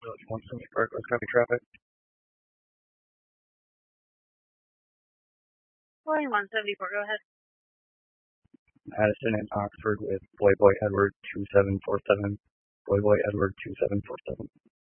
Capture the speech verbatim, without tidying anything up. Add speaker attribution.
Speaker 1: Village one seventy-four, let's copy traffic.
Speaker 2: Line one seventy-four, go ahead.
Speaker 1: Addison and Oxford with Boy Boy Edward two seven four seven. Boy Boy Edward two seven four seven.